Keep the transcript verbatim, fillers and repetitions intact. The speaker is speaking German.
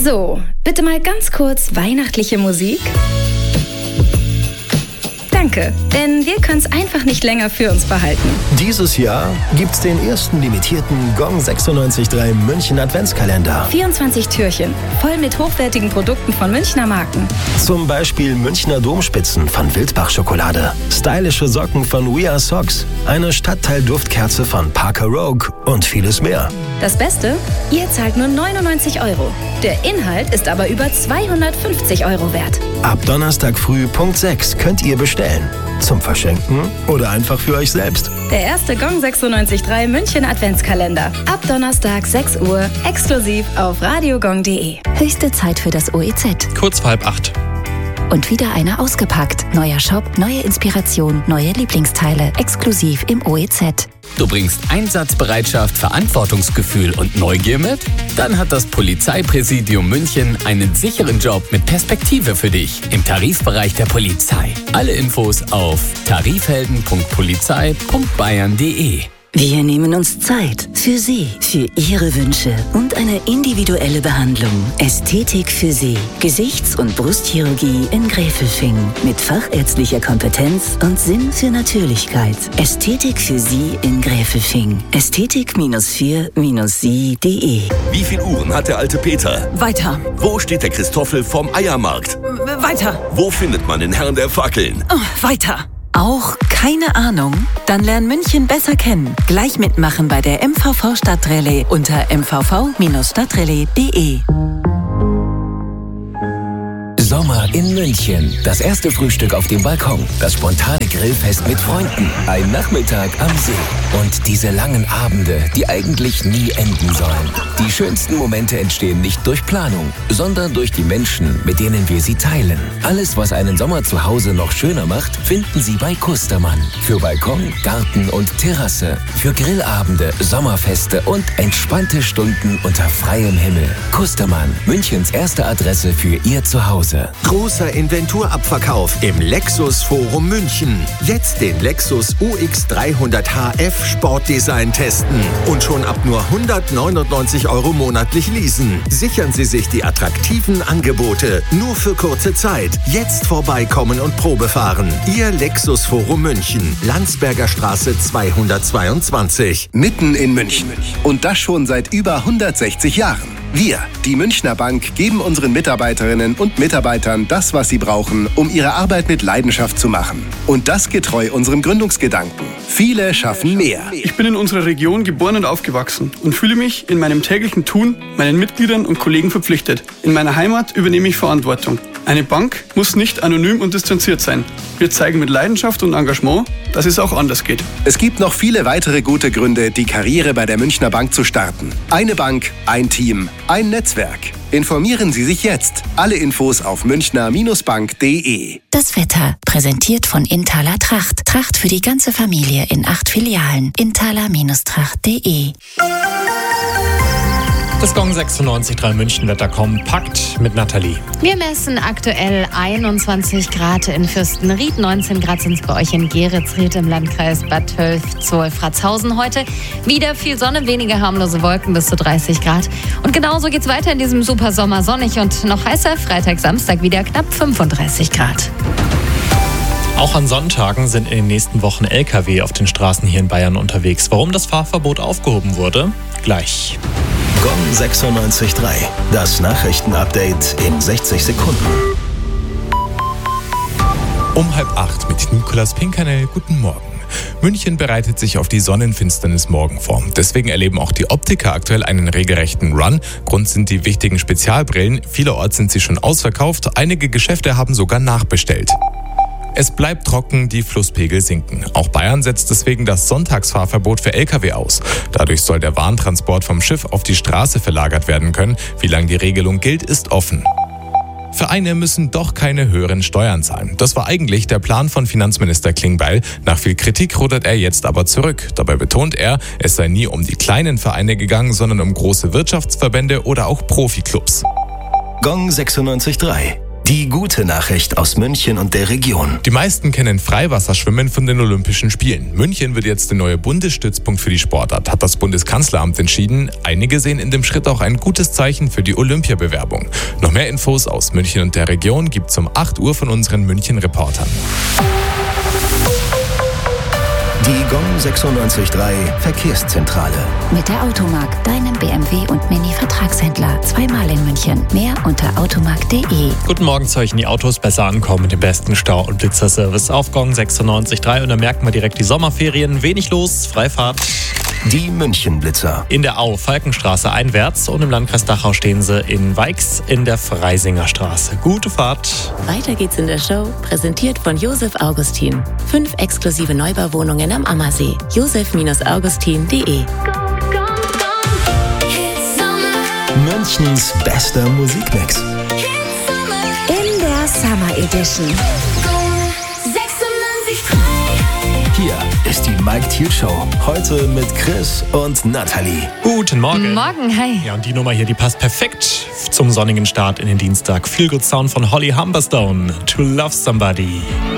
So, bitte mal ganz kurz weihnachtliche Musik. Danke, denn wir können es einfach nicht länger für uns behalten. Dieses Jahr gibt's den ersten limitierten Gong sechsundneunzig Komma drei München Adventskalender. vierundzwanzig Türchen, voll mit hochwertigen Produkten von Münchner Marken. Zum Beispiel Münchner Domspitzen von Wildbach Schokolade, stylische Socken von We Are Socks, eine Stadtteil-Duftkerze von Parker Rogue und vieles mehr. Das Beste? Ihr zahlt nur neunundneunzig Euro. Der Inhalt ist aber über zweihundertfünfzig Euro wert. Ab Donnerstag früh Punkt sechs könnt ihr bestellen. Zum Verschenken oder einfach für euch selbst. Der erste Gong sechsundneunzig Komma drei München Adventskalender. Ab Donnerstag sechs Uhr, exklusiv auf radiogong punkt de. Höchste Zeit für das O E Z. Kurz vor halb acht. Und wieder einer ausgepackt. Neuer Shop, neue Inspiration, neue Lieblingsteile. Exklusiv im O E Z. Du bringst Einsatzbereitschaft, Verantwortungsgefühl und Neugier mit? Dann hat das Polizeipräsidium München einen sicheren Job mit Perspektive für dich im Tarifbereich der Polizei. Alle Infos auf tarifhelden punkt polizei punkt bayern punkt de. Wir nehmen uns Zeit für Sie, für Ihre Wünsche und eine individuelle Behandlung. Ästhetik für Sie. Gesichts- und Brustchirurgie in Gräfelfing. Mit fachärztlicher Kompetenz und Sinn für Natürlichkeit. Ästhetik für Sie in Gräfelfing. Ästhetik vier sie punkt de. Wie viel Uhren hat der alte Peter? Weiter. Wo steht der Christoffel vom Eiermarkt? Weiter. Wo findet man den Herrn der Fackeln? Oh, weiter. Auch keine Ahnung? Dann lern München besser kennen. Gleich mitmachen bei der M V V Stadtrallye unter m v v stadtrallye punkt de. Sommer in München. Das erste Frühstück auf dem Balkon. Das spontane Grillfest mit Freunden. Ein Nachmittag am See. Und diese langen Abende, die eigentlich nie enden sollen. Die schönsten Momente entstehen nicht durch Planung, sondern durch die Menschen, mit denen wir sie teilen. Alles, was einen Sommer zu Hause noch schöner macht, finden Sie bei Kustermann. Für Balkon, Garten und Terrasse. Für Grillabende, Sommerfeste und entspannte Stunden unter freiem Himmel. Kustermann, Münchens erste Adresse für Ihr Zuhause. Großer Inventurabverkauf im Lexus Forum München. Jetzt den Lexus U X dreihundert H F Sportdesign testen und schon ab nur hundertneunundneunzig Euro monatlich leasen. Sichern Sie sich die attraktiven Angebote nur für kurze Zeit. Jetzt vorbeikommen und Probe fahren. Ihr Lexus Forum München, Landsberger Straße zweihundertzweiundzwanzig. Mitten in München. Und das schon seit über hundertsechzig Jahren. Wir, die Münchner Bank, geben unseren Mitarbeiterinnen und Mitarbeitern das, was sie brauchen, um ihre Arbeit mit Leidenschaft zu machen. Und das getreu unserem Gründungsgedanken. Viele schaffen mehr. Ich bin in unserer Region geboren und aufgewachsen und fühle mich in meinem täglichen Tun meinen Mitgliedern und Kollegen verpflichtet. In meiner Heimat übernehme ich Verantwortung. Eine Bank muss nicht anonym und distanziert sein. Wir zeigen mit Leidenschaft und Engagement, dass es auch anders geht. Es gibt noch viele weitere gute Gründe, die Karriere bei der Münchner Bank zu starten. Eine Bank, ein Team, ein Netzwerk. Informieren Sie sich jetzt. Alle Infos auf münchner Bindestrich bank punkt de. Das Wetter, präsentiert von Inthaler Tracht. Tracht für die ganze Familie in acht Filialen. inthaler Bindestrich tracht punkt de. Das Gong sechsundneunzig Komma drei München Wetter kompakt mit Nathalie. Wir messen aktuell einundzwanzig Grad in Fürstenried, neunzehn Grad sind es bei euch in Geretsried im Landkreis Bad Tölz-Zollfratshausen. Heute wieder viel Sonne, weniger harmlose Wolken, bis zu dreißig Grad. Und genauso geht's weiter in diesem super Sommer, sonnig und noch heißer. Freitag, Samstag wieder knapp fünfunddreißig Grad. Auch an Sonntagen sind in den nächsten Wochen L K W auf den Straßen hier in Bayern unterwegs. Warum das Fahrverbot aufgehoben wurde? Gleich. Gong sechsundneunzig Komma drei. Das Nachrichtenupdate in sechzig Sekunden. Um halb acht mit Nicolas Pinkernel. Guten Morgen. München bereitet sich auf die Sonnenfinsternis morgen vor. Deswegen erleben auch die Optiker aktuell einen regelrechten Run. Grund sind die wichtigen Spezialbrillen. Vielerorts sind sie schon ausverkauft. Einige Geschäfte haben sogar nachbestellt. Es bleibt trocken, die Flusspegel sinken. Auch Bayern setzt deswegen das Sonntagsfahrverbot für L K W aus. Dadurch soll der Warentransport vom Schiff auf die Straße verlagert werden können. Wie lange die Regelung gilt, ist offen. Vereine müssen doch keine höheren Steuern zahlen. Das war eigentlich der Plan von Finanzminister Klingbeil. Nach viel Kritik rudert er jetzt aber zurück. Dabei betont er, es sei nie um die kleinen Vereine gegangen, sondern um große Wirtschaftsverbände oder auch Profiklubs. Gong sechsundneunzig Komma drei. Die gute Nachricht aus München und der Region. Die meisten kennen Freiwasserschwimmen von den Olympischen Spielen. München wird jetzt der neue Bundesstützpunkt für die Sportart, hat das Bundeskanzleramt entschieden. Einige sehen in dem Schritt auch ein gutes Zeichen für die Olympiabewerbung. Noch mehr Infos aus München und der Region gibt's um acht Uhr von unseren München-Reportern. Die Gong sechsundneunzig Komma drei Verkehrszentrale. Mit der Automark, deinem B M W und Mini-Vertragshändler. Zweimal in München. Mehr unter automark punkt de. Guten Morgen, solchen die Autos besser ankommen mit dem besten Stau- und Blitzerservice auf Gong sechsundneunzig Komma drei. Und da merken wir direkt die Sommerferien. Wenig los, Freifahrt. Die München-Blitzer. In der Au, Falkenstraße einwärts und im Landkreis Dachau stehen sie in Weix in der Freisingerstraße. Gute Fahrt. Weiter geht's in der Show, präsentiert von Josef Augustin. Fünf exklusive Neubauwohnungen am Ammersee. josef Augustin punkt de. Münchens bester Musikmix. In der Summer Edition. Hier ist die Mike Thiel Show. Heute mit Chris und Nathalie. Guten Morgen. Morgen, hi. Ja, und die Nummer hier, die passt perfekt zum sonnigen Start in den Dienstag. Feel Good Sound von Holly Humberstone. To Love Somebody.